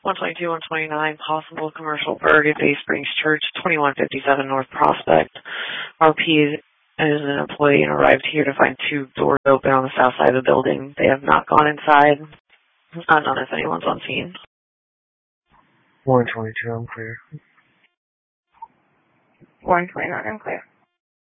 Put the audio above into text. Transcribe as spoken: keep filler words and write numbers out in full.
one twenty-two, one twenty-nine, possible commercial burg at Bay Springs Church, twenty-one fifty-seven North Prospect. R P is an employee and arrived here to find two doors open on the south side of the building. They have not gone inside. Unknown if anyone's on scene. one twenty-two, I'm clear. one twenty-nine, I'm clear.